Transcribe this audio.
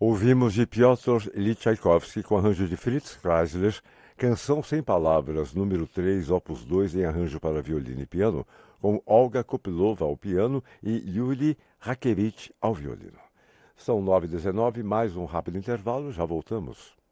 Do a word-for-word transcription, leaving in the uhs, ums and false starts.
Ouvimos de Piotr Ilyich Tchaikovsky com arranjo de Fritz Kreisler, Canção Sem Palavras, número três, opus dois, em arranjo para violino e piano, com Olga Kopylova ao piano e Yuri Rakevich ao violino. São nove e dezenove, mais um rápido intervalo, já voltamos.